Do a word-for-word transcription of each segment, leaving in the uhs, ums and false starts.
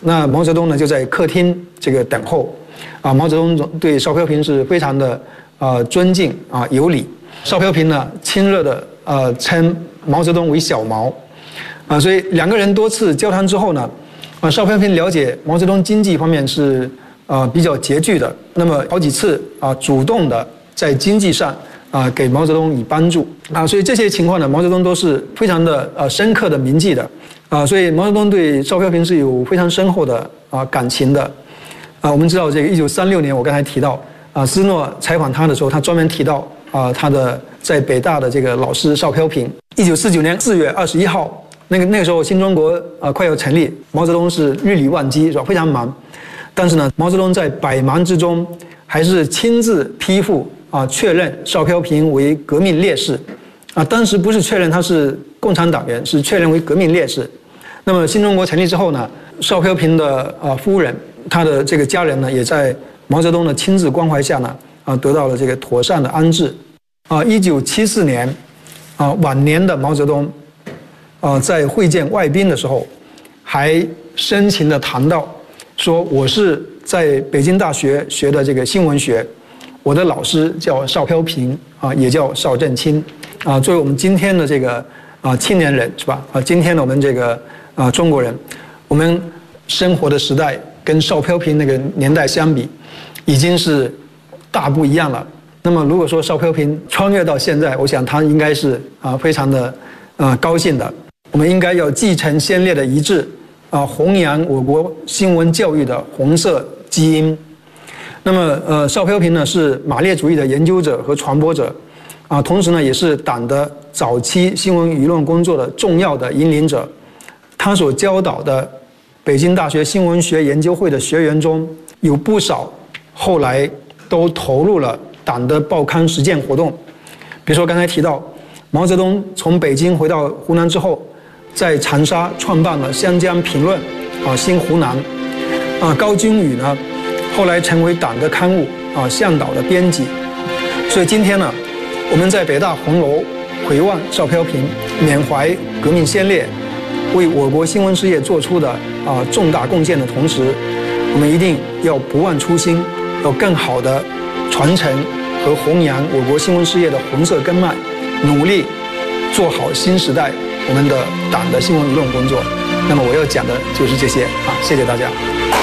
那毛泽东呢就在客厅这个等候。啊，毛泽东对邵飘萍是非常的呃尊敬啊有礼。邵飘萍呢亲热的呃称毛泽东为小毛，啊，所以两个人多次交谈之后呢，啊，邵飘萍了解毛泽东经济方面是呃比较拮据的，那么好几次啊主动的在经济上啊给毛泽东以帮助啊，所以这些情况呢，毛泽东都是非常的呃深刻的铭记的啊，所以毛泽东对邵飘萍是有非常深厚的啊感情的。啊，我们知道这个一九三六年，我刚才提到啊，斯诺采访他的时候，他专门提到啊，他的在北大的这个老师邵飘萍。一九四九年四月二十一号，那个那个时候新中国啊快要成立，毛泽东是日理万机，是吧？非常忙，但是呢，毛泽东在百忙之中，还是亲自批复啊，确认邵飘萍为革命烈士，啊，当时不是确认他是共产党员，是确认为革命烈士。那么新中国成立之后呢，邵飘萍的啊夫人。他的这个家人呢，也在毛泽东的亲自关怀下呢，啊，得到了这个妥善的安置。啊，一九七四年，啊，晚年的毛泽东，啊，在会见外宾的时候，还深情地谈到，说我是在北京大学学的这个新闻学，我的老师叫邵飘萍，啊，也叫邵震清，啊，作为我们今天的这个啊青年人是吧？啊，今天的我们这个啊中国人，我们生活的时代。跟邵飘萍那个年代相比，已经是大不一样了。那么，如果说邵飘萍穿越到现在，我想他应该是啊非常的啊高兴的。我们应该要继承先烈的遗志，啊弘扬我国新闻教育的红色基因。那么，呃，邵飘萍呢是马列主义的研究者和传播者，啊，同时呢也是党的早期新闻舆论工作的重要的引领者。他所教导的。北京大学新闻学研究会的学员中有不少，后来都投入了党的报刊实践活动。比如说刚才提到，毛泽东从北京回到湖南之后，在长沙创办了《湘江评论》啊，《新湖南》啊，高君宇呢，后来成为党的刊物啊《向导》的编辑。所以今天呢，我们在北大红楼回望邵飘萍，缅怀革命先烈。为我国新闻事业做出的啊重大贡献的同时，我们一定要不忘初心，要更好的传承和弘扬我国新闻事业的红色根脉，努力做好新时代我们的党的新闻舆论工作。那么我要讲的就是这些啊，谢谢大家。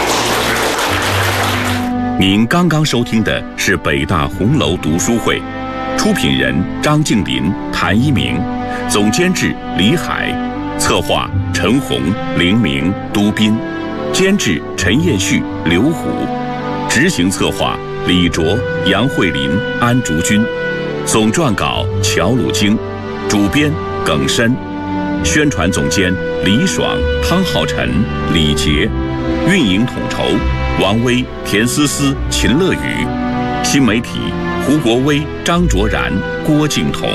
您刚刚收听的是北大红楼读书会，出品人张敬林、谭一鸣，总监制李海。策划陈红、凌明、都斌，监制陈彦旭、刘虎，执行策划李卓、杨慧林、安竹君，总撰稿乔鲁京，主编耿深，宣传总监李爽、汤浩辰、李杰，运营统筹王威、田思思、秦乐宇，新媒体胡国威、张卓然、郭敬彤。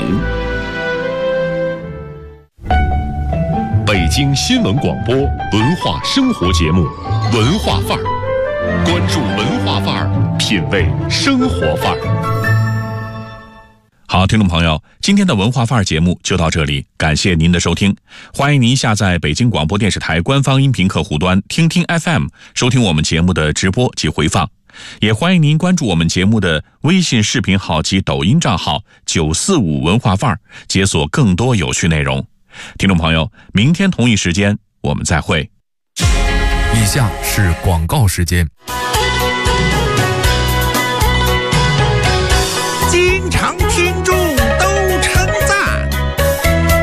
北京新闻广播文化生活节目《文化范儿》，关注文化范儿，品味生活范儿。 好，听众朋友，今天的文化范儿节目就到这里，感谢您的收听。欢迎您下载北京广播电视台官方音频客户端听听 F M， 收听我们节目的直播及回放。也欢迎您关注我们节目的微信视频号及抖音账号九四五文化范儿，解锁更多有趣内容。听众朋友，明天同一时间我们再会。 以下是广告时间。